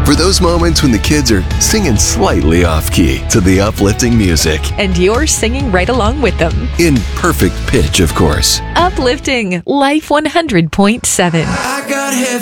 For those moments when the kids are singing slightly off-key to the uplifting music. And you're singing right along with them. In perfect pitch, of course. Uplifting Life 100.7. I got heavy.